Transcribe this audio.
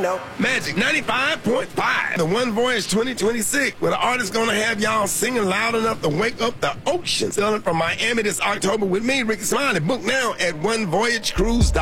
know. Magic 95.5. The One Voyage 2026, where the artist gonna have y'all singing loud enough to wake up the ocean. Sailing from Miami this October with me, Ricky Smiley. Book now at onevoyagecruise.com.